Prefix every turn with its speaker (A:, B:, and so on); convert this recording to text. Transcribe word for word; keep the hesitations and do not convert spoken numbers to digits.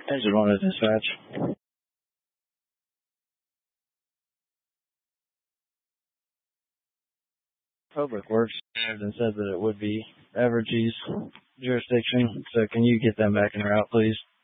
A: Engine one to dispatch. Public Works and said that it would be Evergy's jurisdiction, so can you get them back en route, please?